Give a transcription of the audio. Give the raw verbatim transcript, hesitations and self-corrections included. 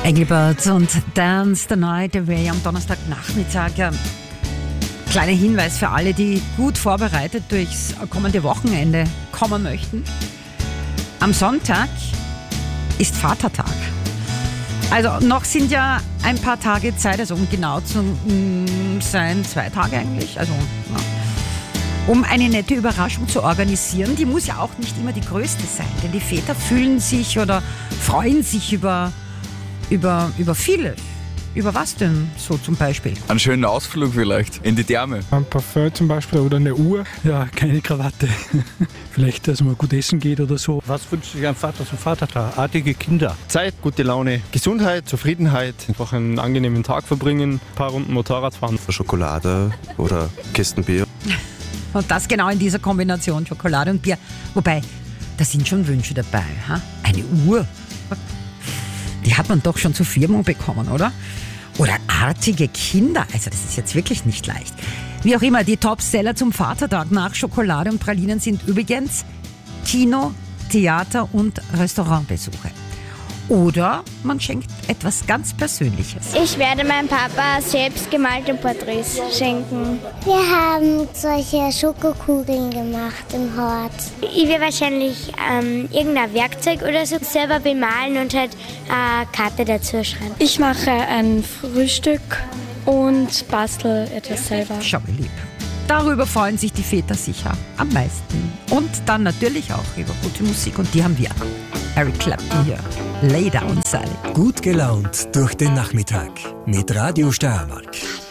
Engelbert und Dance the Night Away am Donnerstagnachmittag. Kleiner Hinweis für alle, die gut vorbereitet durchs kommende Wochenende kommen möchten. Am Sonntag ist Vatertag. Also noch sind ja ein paar Tage Zeit, also um genau zu sein, zwei Tage eigentlich. Also ja. Um eine nette Überraschung zu organisieren. Die muss ja auch nicht immer die größte sein, denn die Väter fühlen sich oder freuen sich über, über, über viele. Über was denn so zum Beispiel? Einen schönen Ausflug vielleicht in die Therme. Ein Parfum zum Beispiel oder eine Uhr. Ja, keine Krawatte. Vielleicht, dass man gut essen geht oder so. Was wünscht sich ein Vater zum Vatertag? Artige Kinder. Zeit, gute Laune, Gesundheit, Zufriedenheit. Einfach einen angenehmen Tag verbringen, ein paar Runden Motorrad fahren. Schokolade oder Kisten Bier. Und das genau in dieser Kombination Schokolade und Bier. Wobei, da sind schon Wünsche dabei. Ha? Eine Uhr. Die hat man doch schon zur Firmung bekommen, oder? Oder artige Kinder. Also das ist jetzt wirklich nicht leicht. Wie auch immer, die Topseller zum Vatertag nach Schokolade und Pralinen sind übrigens Kino, Theater und Restaurantbesuche. Oder man schenkt etwas ganz Persönliches. Ich werde meinem Papa selbstgemalte Porträts schenken. Wir haben solche Schokokugeln gemacht im Hort. Ich werde wahrscheinlich ähm, irgendein Werkzeug oder so selber bemalen und halt eine Karte dazu schreiben. Ich mache ein Frühstück und bastel etwas selber. Schau, wie lieb. Darüber freuen sich die Väter sicher am meisten. Und dann natürlich auch über gute Musik. Und die haben wir. Eric Clapton hier. Lay Down, Sally. Gut gelaunt durch den Nachmittag mit Radio Steiermark.